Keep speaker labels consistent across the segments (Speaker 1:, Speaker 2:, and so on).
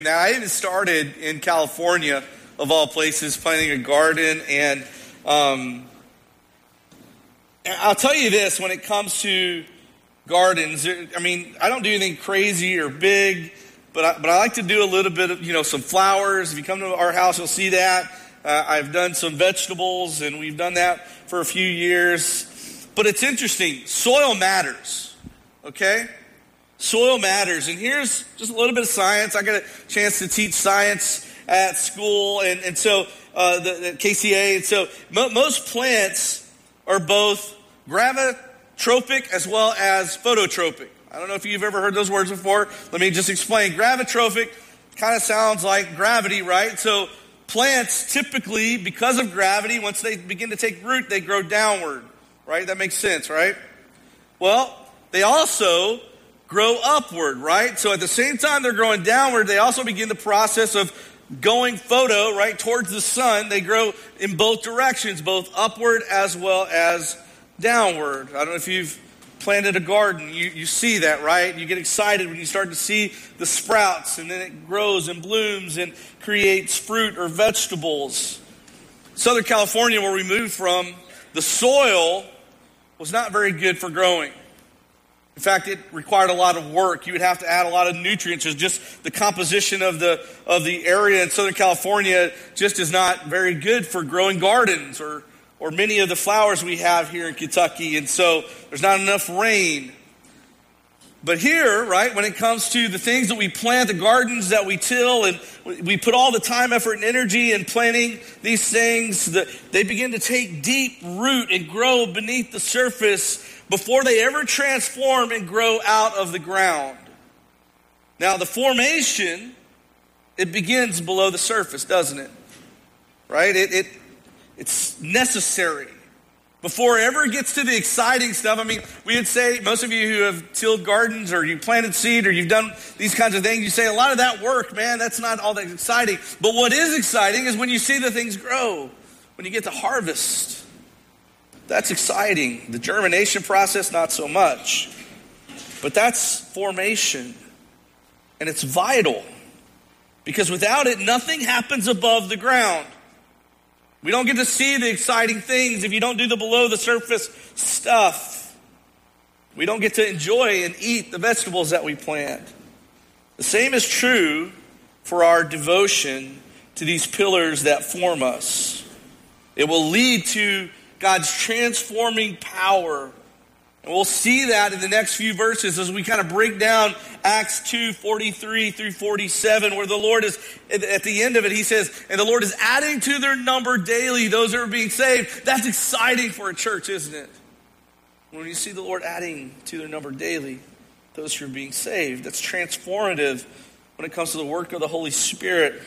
Speaker 1: Now, I even started in California, of all places, planting a garden, and I'll tell you this, when it comes to gardens, I don't do anything crazy or big, but I like to do a little bit of, some flowers. If you come to our house, you'll see that. I've done some vegetables, and we've done that for a few years. But it's interesting. Soil matters, okay? Soil matters. And here's just a little bit of science. I got a chance to teach science at school, and so the KCA. And so most plants are both gravitropic as well as phototropic. I don't know if you've ever heard those words before. Let me just explain. Gravitropic kind of sounds like gravity, right? So plants typically, because of gravity, once they begin to take root, they grow downward, right? That makes sense, right? Well, they also grow upward, right? So at the same time they're growing downward, they also begin the process of going photo, right, towards the sun. They grow in both directions, both upward as well as downward. I don't know if you've planted a garden. You see that, right? You get excited when you start to see the sprouts, and then it grows and blooms and creates fruit or vegetables. Southern California, where we moved from, the soil was not very good for growing. In fact, it required a lot of work. You would have to add a lot of nutrients. It's just the composition of the area in Southern California just is not very good for growing gardens or many of the flowers we have here in Kentucky. And so there's not enough rain. But here, right, when it comes to the things that we plant, the gardens that we till, and we put all the time, effort, and energy in planting these things, they begin to take deep root and grow beneath the surface before they ever transform and grow out of the ground. Now, the formation, it begins below the surface, doesn't it? Right? It's necessary. Before it ever gets to the exciting stuff, we would say, most of you who have tilled gardens or you planted seed or you've done these kinds of things, you say a lot of that work, man, that's not all that exciting. But what is exciting is when you see the things grow, when you get to harvest. That's exciting. The germination process, not so much. But that's formation. And it's vital. Because without it, nothing happens above the ground. We don't get to see the exciting things if you don't do the below the surface stuff. We don't get to enjoy and eat the vegetables that we plant. The same is true for our devotion to these pillars that form us. It will lead to God's transforming power. And we'll see that in the next few verses as we kind of break down Acts 2:43 through 47, where the Lord is, at the end of it, he says, and the Lord is adding to their number daily those that are being saved. That's exciting for a church, isn't it? When you see the Lord adding to their number daily those who are being saved, that's transformative when it comes to the work of the Holy Spirit.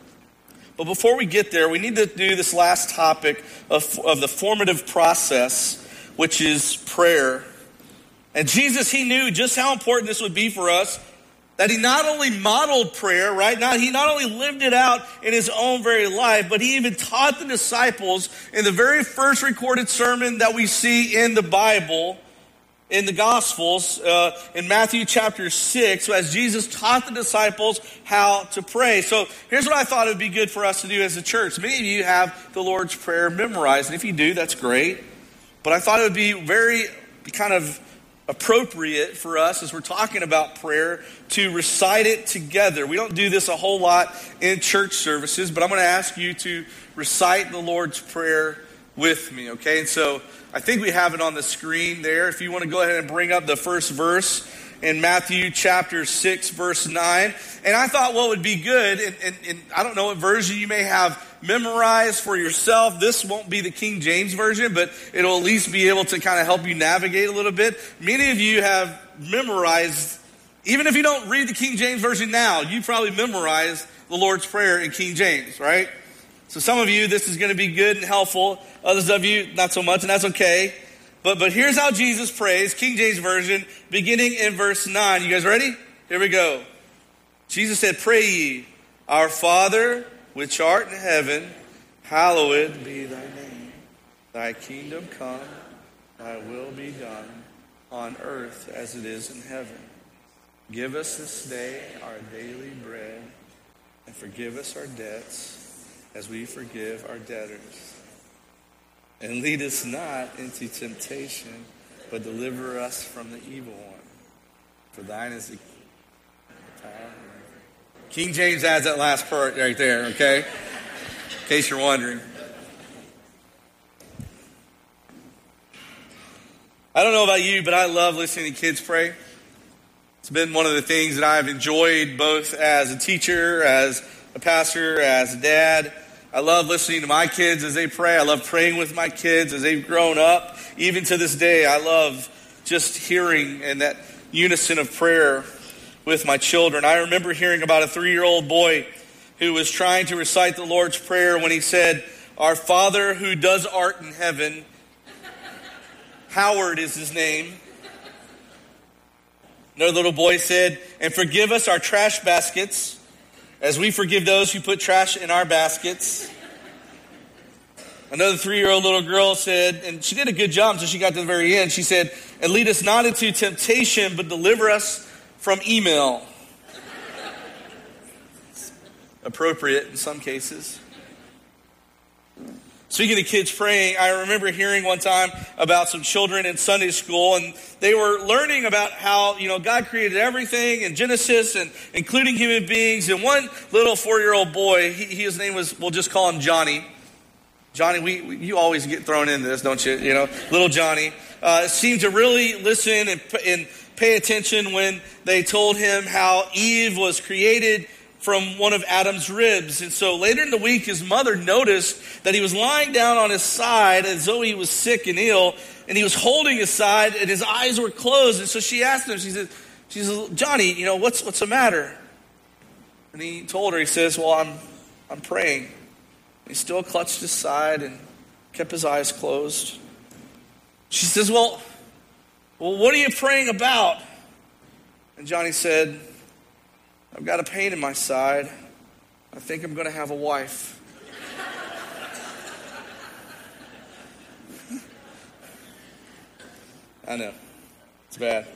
Speaker 1: But before we get there, we need to do this last topic of the formative process, which is prayer. And Jesus, he knew just how important this would be for us, that he not only modeled prayer, right? He not only lived it out in his own very life, but he even taught the disciples in the very first recorded sermon that we see in the Bible, in the Gospels, in Matthew chapter 6, as Jesus taught the disciples how to pray. So here's what I thought it would be good for us to do as a church. Many of you have the Lord's Prayer memorized, and if you do, that's great. But I thought it would be very kind of appropriate for us as we're talking about prayer to recite it together. We don't do this a whole lot in church services, but I'm going to ask you to recite the Lord's Prayer with me, okay? And so I think we have it on the screen there. If you want to go ahead and bring up the first verse in Matthew chapter 6, verse 9. And I thought what would be good, and I don't know what version you may have memorized for yourself. This won't be the King James Version, but it'll at least be able to kind of help you navigate a little bit. Many of you have memorized, even if you don't read the King James Version now, you probably memorized the Lord's Prayer in King James, right? So some of you, this is going to be good and helpful. Others of you, not so much, and that's okay. But here's how Jesus prays, King James Version, beginning in verse 9. You guys ready? Here we go. Jesus said, "Pray ye, our Father, which art in heaven, hallowed be thy name. Thy kingdom come, thy will be done, on earth as it is in heaven. Give us this day our daily bread, and forgive us our debts as we forgive our debtors. And lead us not into temptation, but deliver us from the evil one. For thine is the power. King James adds that last part right there, okay? In case you're wondering. I don't know about you, but I love listening to kids pray. It's been one of the things that I've enjoyed both as a teacher, as a pastor, as a dad. I love listening to my kids as they pray. I love praying with my kids as they've grown up. Even to this day, I love just hearing and that unison of prayer with my children. I remember hearing about a 3-year-old boy who was trying to recite the Lord's Prayer when he said, "Our Father who does art in heaven," Howard is his name. Another little boy said, "And forgive us our trash baskets, as we forgive those who put trash in our baskets." Another 3-year-old little girl said, and she did a good job until she got to the very end, she said, "And lead us not into temptation, but deliver us from email." Appropriate in some cases. Speaking of kids praying, I remember hearing one time about some children in Sunday school, and they were learning about how, God created everything in Genesis, and including human beings. And one little 4-year-old boy, his name was, we'll just call him Johnny. Johnny, you always get thrown into this, don't you? Little Johnny seemed to really listen and pay attention when they told him how Eve was created from one of Adam's ribs. And so later in the week, his mother noticed that he was lying down on his side as though he was sick and ill, and he was holding his side and his eyes were closed. And so she asked him, she said, "Johnny, what's the matter?" And he told her, he says, "Well, I'm praying." He still clutched his side and kept his eyes closed. She says, well, what are you praying about?" And Johnny said, "I've got a pain in my side. I think I'm going to have a wife." I know. It's bad.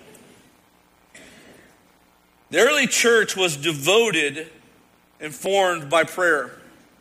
Speaker 1: The early church was devoted and formed by prayer.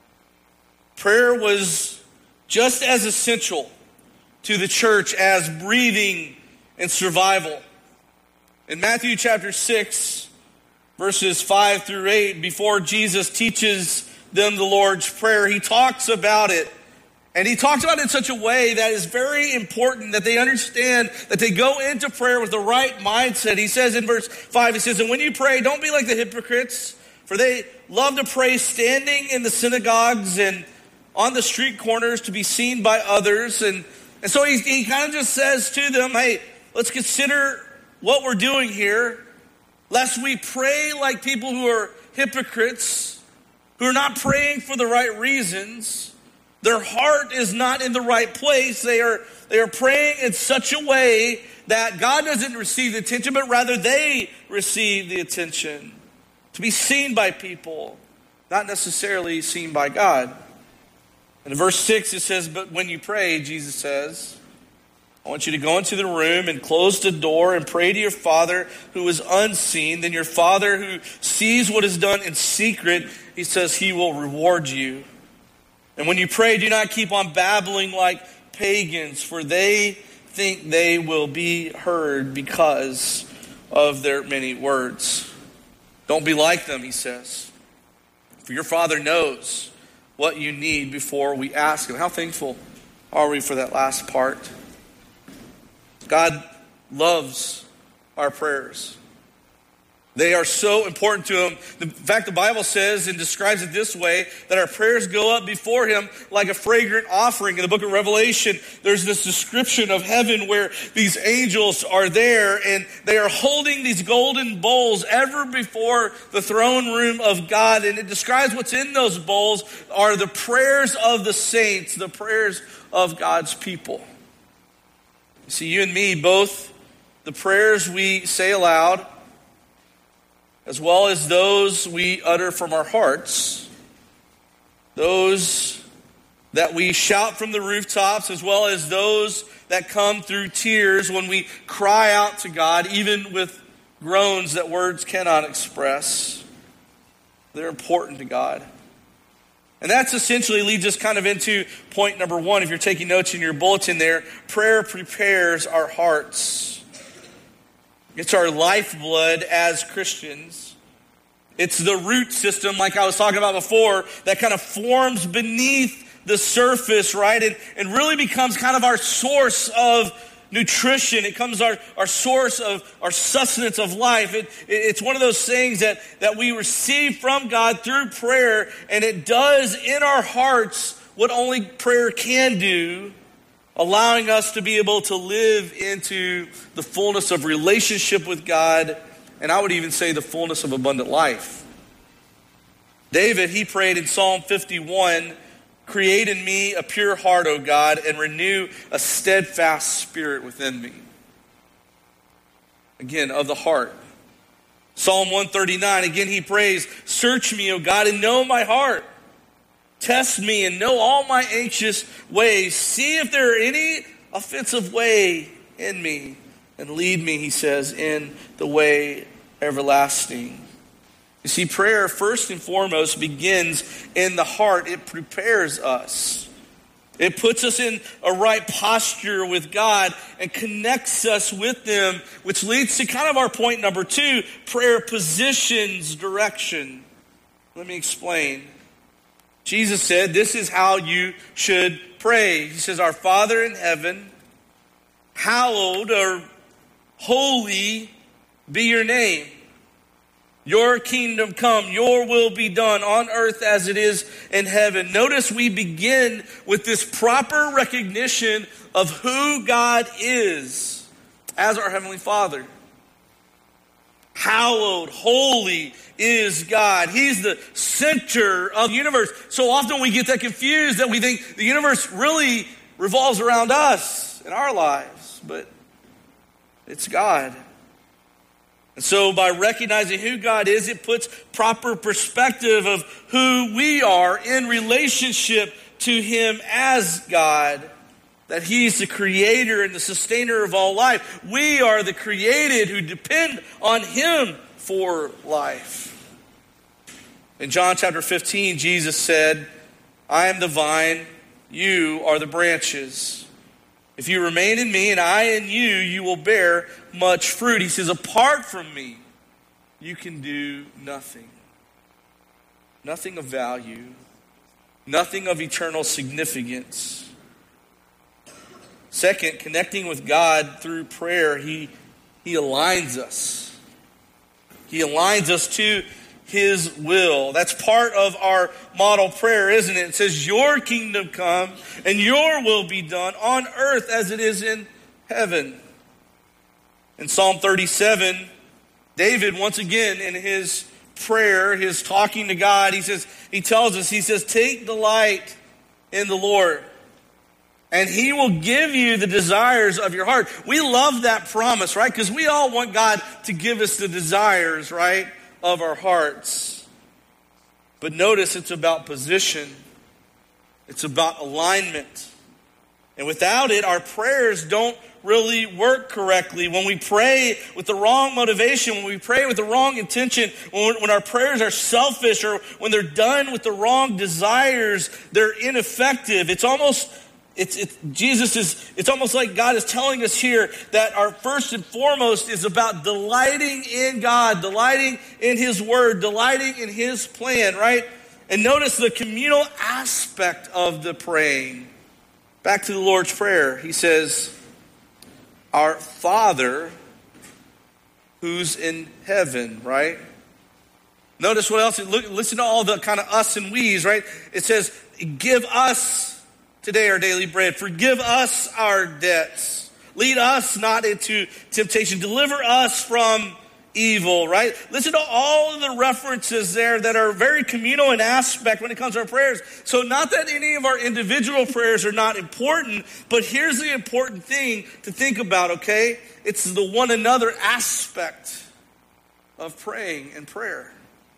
Speaker 1: Prayer was just as essential to the church as breathing and survival. In Matthew chapter 6, verses 5 through 8, before Jesus teaches them the Lord's Prayer, he talks about it. And he talks about it in such a way that is very important that they understand that they go into prayer with the right mindset. He says in verse 5, he says, "And when you pray, don't be like the hypocrites, for they love to pray standing in the synagogues and on the street corners to be seen by others." And so he kind of just says to them, hey, let's consider what we're doing here, lest we pray like people who are hypocrites, who are not praying for the right reasons. Their heart is not in the right place. They are praying in such a way that God doesn't receive the attention, but rather they receive the attention. To be seen by people, not necessarily seen by God. And in verse 6 it says, "But when you pray," Jesus says, "I want you to go into the room and close the door and pray to your Father who is unseen. Then your Father who sees what is done in secret," he says, "he will reward you. And when you pray, do not keep on babbling like pagans, for they think they will be heard because of their many words." Don't be like them, he says. For your Father knows what you need before we ask him. How thankful are we for that last part? God loves our prayers. They are so important to him. In fact, the Bible says and describes it this way, that our prayers go up before him like a fragrant offering. In the book of Revelation, there's this description of heaven where these angels are there and they are holding these golden bowls ever before the throne room of God. And it describes what's in those bowls are the prayers of the saints, the prayers of God's people. You see, you and me, both the prayers we say aloud, as well as those we utter from our hearts, those that we shout from the rooftops, as well as those that come through tears when we cry out to God, even with groans that words cannot express. They're important to God. And that's essentially leads us kind of into point number 1. If you're taking notes in your bulletin there, prayer prepares our hearts. It's our lifeblood as Christians. It's the root system, like I was talking about before, that kind of forms beneath the surface, right? And really becomes kind of our source of nutrition. It becomes our source of our sustenance of life. It's one of those things that we receive from God through prayer, and it does in our hearts what only prayer can do, allowing us to be able to live into the fullness of relationship with God, and I would even say the fullness of abundant life. David, he prayed in Psalm 51, "Create in me a pure heart, O God, and renew a steadfast spirit within me." Again, of the heart. Psalm 139, again he prays, "Search me, O God, and know my heart. Test me and know all my anxious ways. See if there are any offensive way in me, and lead me," he says, "in the way everlasting." You see, prayer first and foremost begins in the heart. It prepares us. It puts us in a right posture with God and connects us with them, which leads to kind of our point number 2, prayer positions direction. Let me explain. Jesus said, this is how you should pray. He says, "Our Father in heaven, hallowed or holy be your name. Your kingdom come, your will be done on earth as it is in heaven." Notice we begin with this proper recognition of who God is as our Heavenly Father. Hallowed, holy is God. He's the center of the universe. So often we get that confused that we think the universe really revolves around us and our lives, but it's God. And so by recognizing who God is, it puts proper perspective of who we are in relationship to Him as God, that He's the creator and the sustainer of all life. We are the created who depend on Him for life. In John chapter 15, Jesus said, "I am the vine, you are the branches. If you remain in me and I in you, you will bear much fruit." He says, "Apart from me, you can do nothing." Nothing of value. Nothing of eternal significance. Second, connecting with God through prayer, He aligns us. He aligns us to His will. That's part of our model prayer, isn't it? It says, "Your kingdom come and your will be done on earth as it is in heaven." In Psalm 37, David, once again in his prayer, his talking to God, he says, "Take delight in the Lord, and He will give you the desires of your heart." We love that promise, right? Because we all want God to give us the desires, right, of our hearts. But notice it's about position. It's about alignment. And without it, our prayers don't really work correctly. When we pray with the wrong motivation, when we pray with the wrong intention, when our prayers are selfish, or when they're done with the wrong desires, they're ineffective. It's almost like God is telling us here that our first and foremost is about delighting in God, delighting in His Word, delighting in His plan, right? And notice the communal aspect of the praying. Back to the Lord's Prayer. He says, "Our Father who's in heaven," right? Notice what else. Listen to all the kind of us and we's, right? It says, "Give us today our daily bread. Forgive us our debts. Lead us not into temptation. Deliver us from evil," right? Listen to all of the references there that are very communal in aspect when it comes to our prayers. So not that any of our individual prayers are not important, but here's the important thing to think about, okay? It's the one another aspect of praying and prayer.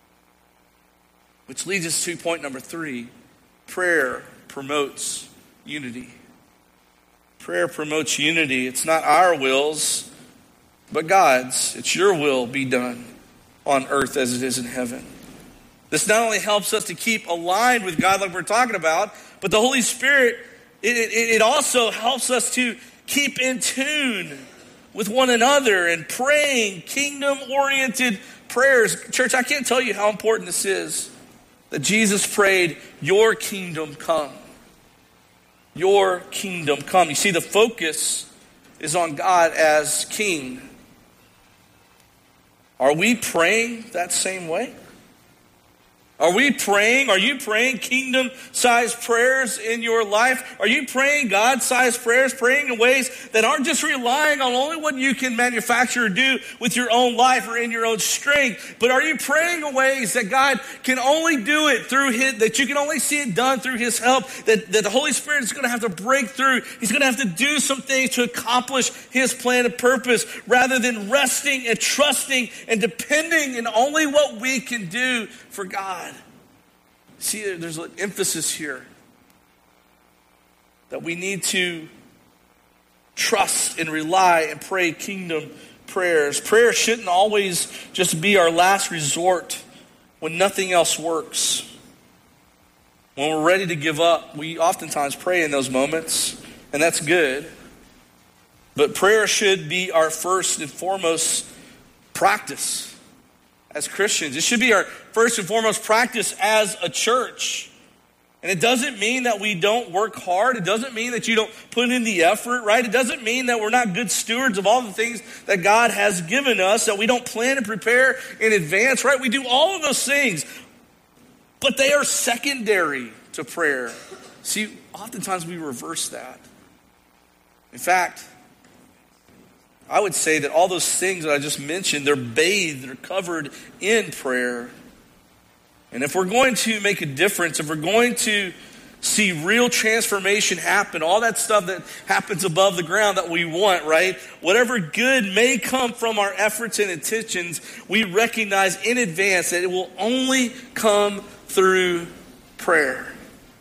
Speaker 1: Which leads us to point number 3. Prayer promotes unity. Prayer promotes unity. It's not our wills, but God's. It's your will be done on earth as it is in heaven. This not only helps us to keep aligned with God like we're talking about, but the Holy Spirit, it also helps us to keep in tune with one another and praying kingdom-oriented prayers. Church, I can't tell you how important this is that Jesus prayed, your kingdom come. Your kingdom come. You see, the focus is on God as King. Are we praying that same way? Are you praying kingdom-sized prayers in your life? Are you praying God-sized prayers, praying in ways that aren't just relying on only what you can manufacture or do with your own life or in your own strength, but are you praying in ways that God can only do it through that you can only see it done through His help, that the Holy Spirit is going to have to break through. He's going to have to do some things to accomplish His plan and purpose rather than resting and trusting and depending on only what we can do for God. See, there's an emphasis here that we need to trust and rely and pray kingdom prayers. Prayer shouldn't always just be our last resort when nothing else works. When we're ready to give up, we oftentimes pray in those moments, and that's good. But prayer should be our first and foremost practice as Christians. It should be our first and foremost practice as a church. And it doesn't mean that we don't work hard. It doesn't mean that you don't put in the effort, right? It doesn't mean that we're not good stewards of all the things that God has given us, that we don't plan and prepare in advance, right? We do all of those things, but they are secondary to prayer. See, oftentimes we reverse that. In fact, I would say that all those things that I just mentioned, they're bathed, they're covered in prayer. And if we're going to make a difference, if we're going to see real transformation happen, all that stuff that happens above the ground that we want, right? Whatever good may come from our efforts and intentions, we recognize in advance that it will only come through prayer.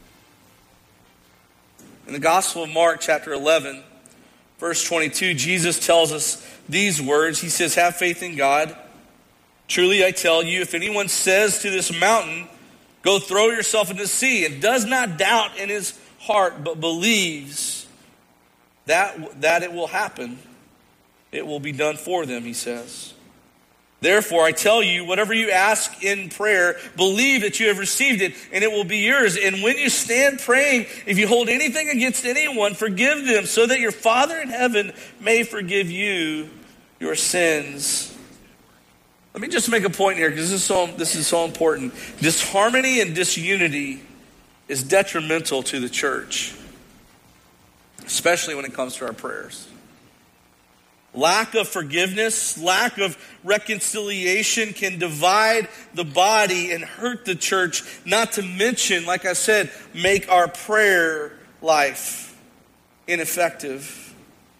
Speaker 1: In the Gospel of Mark, chapter 11, verse 22, Jesus tells us these words. He says, have faith in God. Truly I tell you, if anyone says to this mountain, go throw yourself into the sea, and does not doubt in his heart, but believes that it will happen, it will be done for them, he says. Therefore, I tell you, whatever you ask in prayer, believe that you have received it, and it will be yours. And when you stand praying, if you hold anything against anyone, forgive them, so that your Father in heaven may forgive you your sins. Let me just make a point here, because this is so important. Disharmony and disunity is detrimental to the church, especially when it comes to our prayers. Lack of forgiveness, lack of reconciliation can divide the body and hurt the church, not to mention, like I said, make our prayer life ineffective.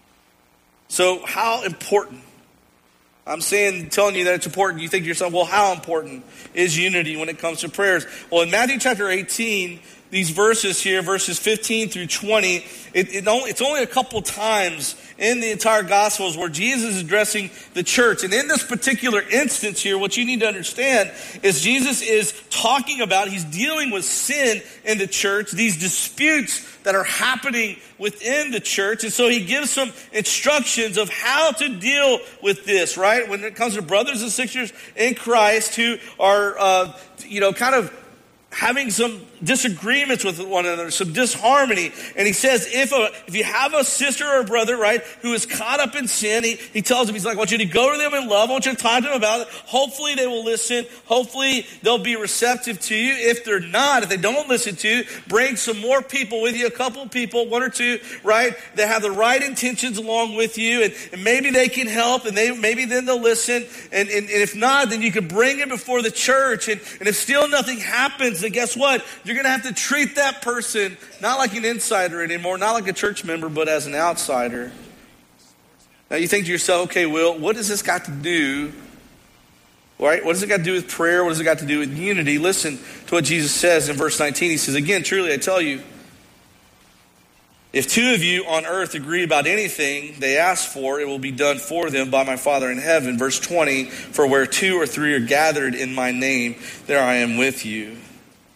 Speaker 1: So how important? I'm telling you that it's important. You think to yourself, well, how important is unity when it comes to prayers? Well, in Matthew chapter 18, these verses here, verses 15 through 20, it's only a couple times in the entire Gospels where Jesus is addressing the church. And in this particular instance here, what you need to understand is Jesus is talking about, he's dealing with sin in the church, these disputes that are happening within the church. And so he gives some instructions of how to deal with this, right? When it comes to brothers and sisters in Christ who are, kind of having some disagreements with one another, some disharmony. And he says, if you have a sister or a brother, right, who is caught up in sin, he tells them, he's like, I want you to go to them in love. I want you to talk to them about it. Hopefully they will listen. Hopefully they'll be receptive to you. If they're not, if they don't listen to you, bring some more people with you, a couple of people, one or two, right, that have the right intentions along with you. And maybe they can help, and maybe then they'll listen. And if not, then you can bring it before the church. And if still nothing happens, then guess what? You're going to have to treat that person not like an insider anymore, not like a church member, but as an outsider. Now you think to yourself, okay, Will, what does this got to do? Right? What does it got to do with prayer? What does it got to do with unity? Listen to what Jesus says in verse 19. He says, again, truly I tell you, If two of you on earth agree about anything they ask for, it will be done for them by my Father in heaven. Verse 20, for where two or three are gathered in my name, there I am with you.